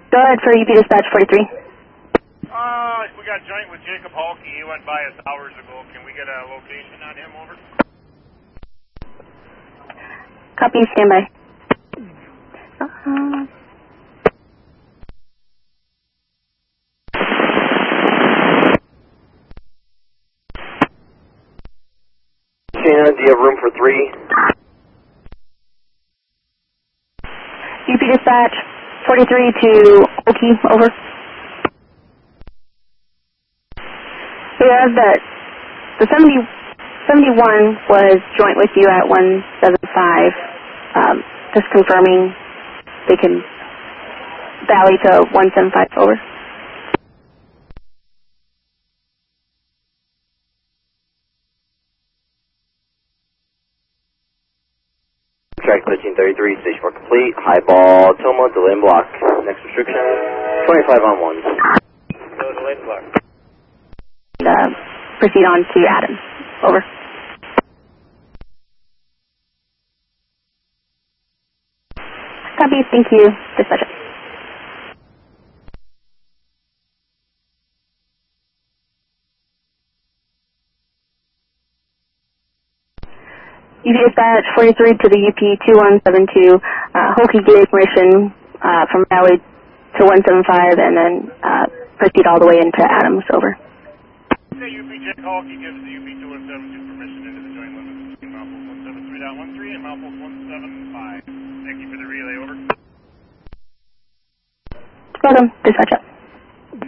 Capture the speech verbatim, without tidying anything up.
Go ahead for U P dispatch forty-three. Uh, we got joint with Jacob Halke. He went by us hours ago. Can we get a location on him, over? Copy, standby. Uh-huh. Shannon, do you have room for three? U P dispatch forty-three to Okie, over. We have that the seventy, seventy-one was joint with you at one seven five. Um, just confirming they can valley to one seven five, over. Track thirteen thirty-three, station mark complete. High ball, Toma, delay and block. Next restriction, twenty-five on one. So delay and block. And, uh, proceed on to Adams, over. Copy, thank you. Dispatch. U P dispatch forty-three to the U P two one seven two. Uh, Halke gave permission uh, from Valley to one seven five and then uh, proceed all the way into Adams, over. Okay, U P Jack Halke gives the U P two one seven two permission into the joint limits between Mouthful one seven three point one three and Mouthful one seven five. Thank you for the relay, over. Welcome, dispatch up.